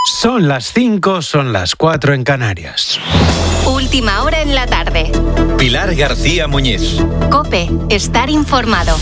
Son las 5, son las 4 en Canarias. Última hora en la tarde. Pilar García Muñiz. COPE, estar informado.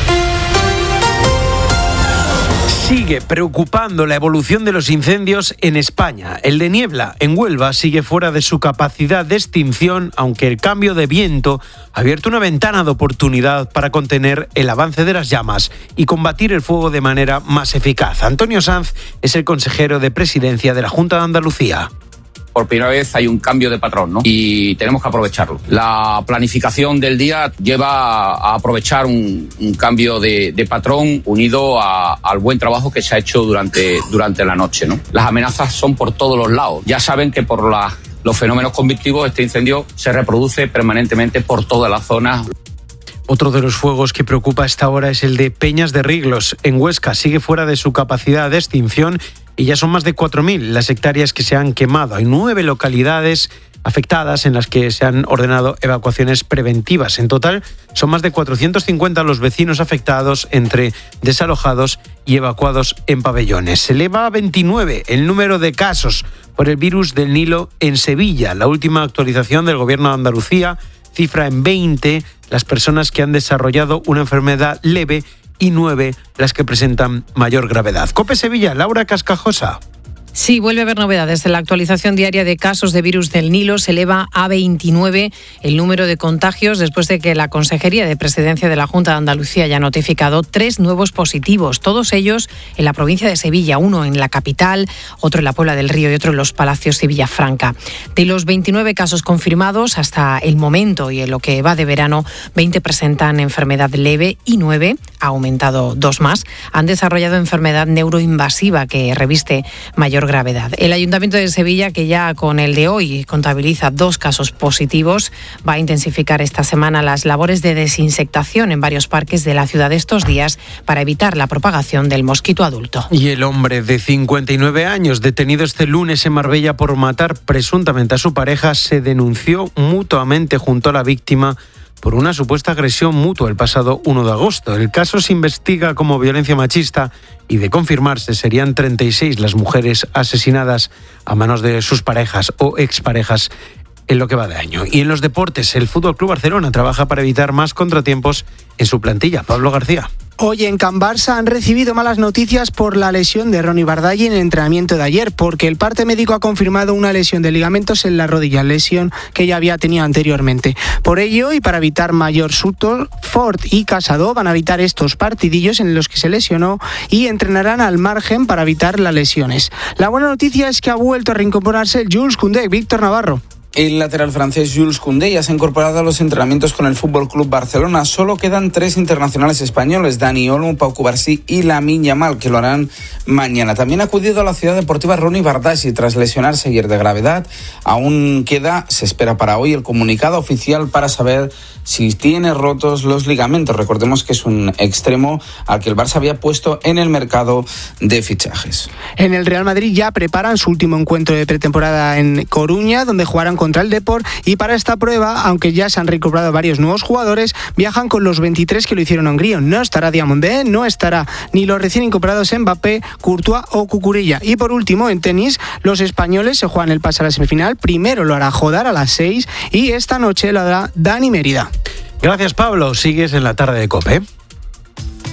Sigue preocupando la evolución de los incendios en España. El de Niebla, en Huelva, sigue fuera de su capacidad de extinción, aunque el cambio de viento ha abierto una ventana de oportunidad para contener el avance de las llamas y combatir el fuego de manera más eficaz. Antonio Sanz es el consejero de Presidencia de la Junta de Andalucía. Por primera vez hay un cambio de patrón, ¿no? Y tenemos que aprovecharlo. La planificación del día lleva a aprovechar un cambio de patrón unido al buen trabajo que se ha hecho durante la noche, ¿no? Las amenazas son por todos los lados. Ya saben que por los fenómenos convectivos este incendio se reproduce permanentemente por toda la zona. Otro de los fuegos que preocupa a esta hora es el de Peñas de Riglos. En Huesca sigue fuera de su capacidad de extinción y ya son más de 4.000 las hectáreas que se han quemado. Hay 9 localidades afectadas en las que se han ordenado evacuaciones preventivas. En total son más de 450 los vecinos afectados entre desalojados y evacuados en pabellones. Se eleva a 29 el número de casos por el virus del Nilo en Sevilla. La última actualización del Gobierno de Andalucía cifra en 20 las personas que han desarrollado una enfermedad leve y 9 las que presentan mayor gravedad. COPE Sevilla, Laura Cascajosa. Sí, vuelve a haber novedades. En la actualización diaria de casos de virus del Nilo se eleva a 29 el número de contagios después de que la Consejería de Presidencia de la Junta de Andalucía haya notificado 3 nuevos positivos, todos ellos en la provincia de Sevilla, uno en la capital, otro en la Puebla del Río y otro en Los Palacios y Villafranca. De los 29 casos confirmados hasta el momento y en lo que va de verano, 20 presentan enfermedad leve y 9, ha aumentado 2 más, han desarrollado enfermedad neuroinvasiva que reviste mayor gravedad. El Ayuntamiento de Sevilla, que ya con el de hoy contabiliza 2 casos positivos, va a intensificar esta semana las labores de desinsectación en varios parques de la ciudad estos días para evitar la propagación del mosquito adulto. Y el hombre de 59 años, detenido este lunes en Marbella por matar presuntamente a su pareja, se denunció mutuamente junto a la víctima por una supuesta agresión mutua el pasado 1 de agosto. El caso se investiga como violencia machista y, de confirmarse, serían 36 las mujeres asesinadas a manos de sus parejas o exparejas en lo que va de año. Y en los deportes, el Fútbol Club Barcelona trabaja para evitar más contratiempos en su plantilla. Pablo García. Hoy en Can Barça han recibido malas noticias por la lesión de Ronnie Bardaghi en el entrenamiento de ayer, porque el parte médico ha confirmado una lesión de ligamentos en la rodilla, lesión que ya había tenido anteriormente. Por ello, y para evitar mayor susto, Ford y Casado van a evitar estos partidillos en los que se lesionó y entrenarán al margen para evitar las lesiones. La buena noticia es que ha vuelto a reincorporarse el Jules Koundé. Víctor Navarro. El lateral francés Jules Koundé ya se ha incorporado a los entrenamientos con el Fútbol Club Barcelona. Solo quedan 3 internacionales españoles, Dani Olmo, Pau Cubarsí y Lamine Yamal, que lo harán mañana. También ha acudido a la ciudad deportiva Ronnie Bardaghi tras lesionarse ayer de gravedad. Aún queda, se espera para hoy, el comunicado oficial para saber si tiene rotos los ligamentos. Recordemos que es un extremo al que el Barça había puesto en el mercado de fichajes. En el Real Madrid ya preparan su último encuentro de pretemporada en Coruña, donde jugarán contra el Depor, y para esta prueba, aunque ya se han recuperado varios nuevos jugadores, viajan con los 23 que lo hicieron a Hungría. No estará Diamandé, no estará ni los recién incorporados Mbappé, Courtois o Cucurella. Y por último, en tenis, los españoles se juegan el pase a la semifinal. Primero lo hará Jodar a las 6 y esta noche lo hará Dani Mérida. Gracias, Pablo. Sigues en la tarde de COPE.